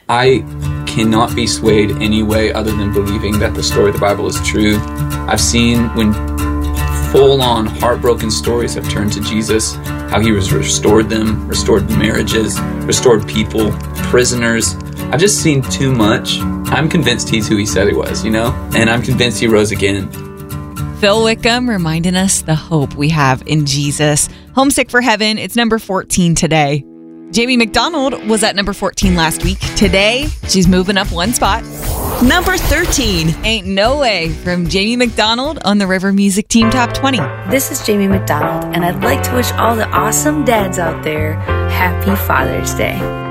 I cannot be swayed any way other than believing that the story of the Bible is true. I've seen when full-on heartbroken stories have turned to Jesus, how he was restored them, restored marriages, restored people, prisoners. I've just seen too much. I'm convinced he's who he said he was, and I'm convinced he rose again. Phil Wickham reminding us the hope we have in Jesus. Homesick for Heaven, it's number 14 today. Jamie McDonald was at number 14 last week. Today, she's moving up one spot. Number 13. Ain't No Way from Jamie McDonald on the River Music Team Top 20. This is Jamie McDonald, and I'd like to wish all the awesome dads out there Happy Father's Day.